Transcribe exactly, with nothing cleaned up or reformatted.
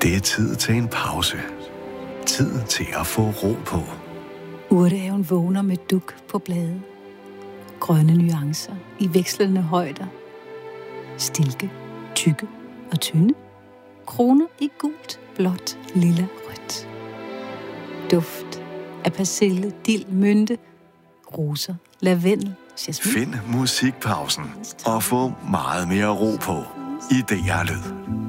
Det er tid til en pause. Tid til at få ro på. Urtehaven vågner med duk på blade. Grønne nuancer i vekslende højder. Stilke, tykke og tynde. Kroner i gult, blåt, lilla, rødt. Duft af persille, dild, mynte, roser, lavendel, jasmin. Find musikpausen og få meget mere ro på i D R Lyd.